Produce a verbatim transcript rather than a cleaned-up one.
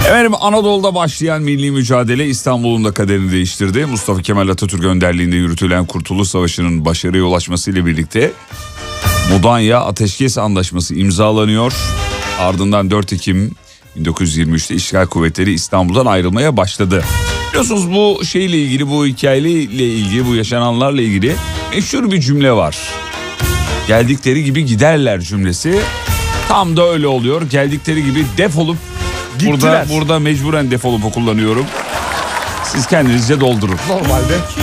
Efendim, Anadolu'da başlayan milli mücadele İstanbul'un da kaderini değiştirdi. Mustafa Kemal Atatürk önderliğinde yürütülen Kurtuluş Savaşı'nın başarıya ulaşmasıyla birlikte Mudanya Ateşkes Antlaşması imzalanıyor. Ardından dört Ekim bin dokuz yüz yirmi üçte işgal kuvvetleri İstanbul'dan ayrılmaya başladı. Biliyorsunuz bu şeyle ilgili, bu hikayeyle ilgili, bu yaşananlarla ilgili meşhur bir cümle var. Geldikleri gibi giderler cümlesi. Tam da öyle oluyor. Geldikleri gibi defolup burada, burada mecburen defolup kullanıyorum. Siz kendinizce doldurun. Normalde